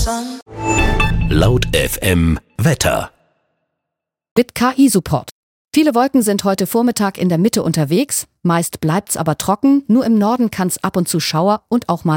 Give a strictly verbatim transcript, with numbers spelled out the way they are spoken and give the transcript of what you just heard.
Laut F M Wetter. Mit K I-Support. Viele Wolken sind heute Vormittag in der Mitte unterwegs, meist bleibt's aber trocken, nur im Norden kann's ab und zu Schauer und auch mal